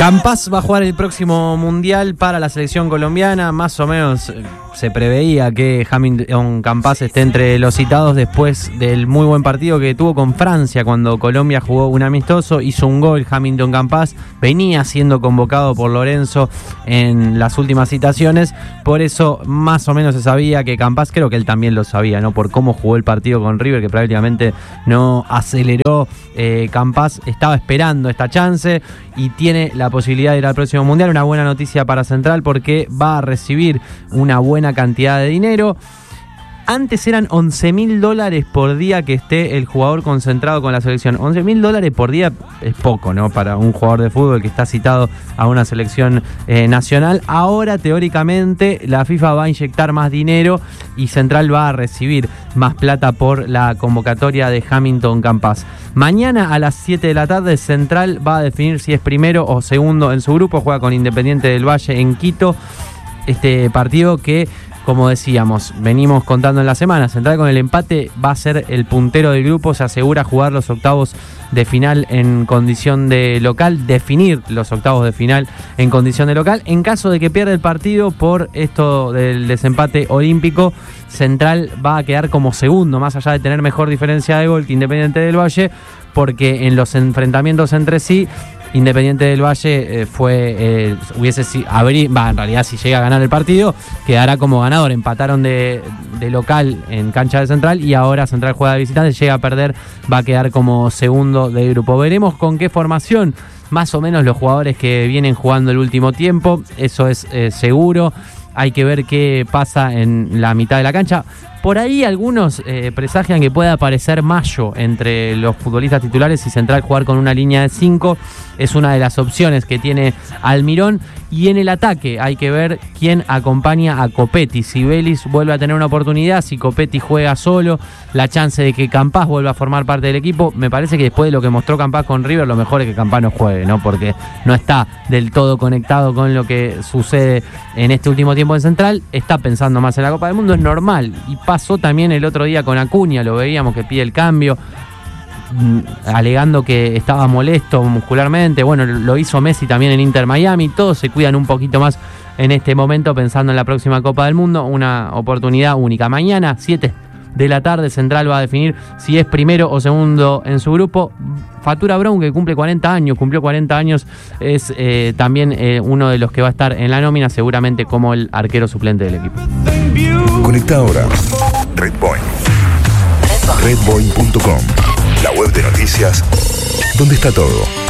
Campas va a jugar el próximo Mundial para la selección colombiana. Más o menos se preveía que Hamilton Campas esté entre los citados después del muy buen partido que tuvo con Francia cuando Colombia jugó un amistoso. Hizo un gol Hamilton Campas. Venía siendo convocado por Lorenzo en las últimas citaciones. Por eso más o menos se sabía que Campas, creo que él también lo sabía, ¿no? Por cómo jugó el partido con River, que prácticamente no aceleró. Campas estaba esperando esta chance y tiene la posibilidad de ir al próximo Mundial. Una buena noticia para Central porque va a recibir una buena cantidad de dinero. Antes eran $11.000 por día que esté el jugador concentrado con la selección. $11.000 por día es poco, ¿no? Para un jugador de fútbol que está citado a una selección nacional. Ahora, teóricamente, la FIFA va a inyectar más dinero y Central va a recibir más plata por la convocatoria de Hamilton Campas. Mañana a las 7 de la tarde, Central va a definir si es primero o segundo en su grupo. Juega con Independiente del Valle en Quito. Este partido que, como decíamos, venimos contando en la semana, Central con el empate va a ser el puntero del grupo, se asegura jugar los octavos de final en condición de local, definir los octavos de final en condición de local. En caso de que pierda el partido por esto del desempate olímpico, Central va a quedar como segundo, más allá de tener mejor diferencia de gol que Independiente del Valle, porque en los enfrentamientos entre sí, Independiente del Valle en realidad si llega a ganar el partido, quedará como ganador. Empataron de local en cancha de Central y ahora Central juega de visitante, llega a perder, va a quedar como segundo del grupo. Veremos con qué formación, más o menos los jugadores que vienen jugando el último tiempo, eso es seguro. Hay que ver qué pasa en la mitad de la cancha. Por ahí algunos presagian que puede aparecer Mayo entre los futbolistas titulares y Central jugar con una línea de 5. Es una de las opciones que tiene Almirón. Y en el ataque hay que ver quién acompaña a Copetti. Si Vélez vuelve a tener una oportunidad, si Copetti juega solo, la chance de que Campas vuelva a formar parte del equipo. Me parece que después de lo que mostró Campas con River, lo mejor es que Campas no juegue, ¿no? Porque no está del todo conectado con lo que sucede en este último tiempo en Central. Está pensando más en la Copa del Mundo, es normal. Y pasó también el otro día con Acuña, lo veíamos que pide el cambio, alegando que estaba molesto muscularmente. Bueno, lo hizo Messi también en Inter Miami. Todos se cuidan un poquito más en este momento pensando en la próxima Copa del Mundo. Una oportunidad única. Mañana, 7 de la tarde, Central va a definir si es primero o segundo en su grupo. Fatura Brown, que cumplió 40 años, es también uno de los que va a estar en la nómina, seguramente como el arquero suplente del equipo. Conecta ahora Redpoint. Redpoint.com, la web de noticias donde está todo.